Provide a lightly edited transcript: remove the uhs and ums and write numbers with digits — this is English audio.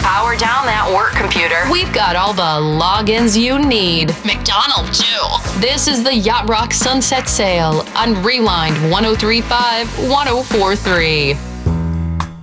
power down that work computer. We've got all the logins you need. McDonald's, too. This is the Yacht Rock Sunset Sale on Rewind 103.5 1043.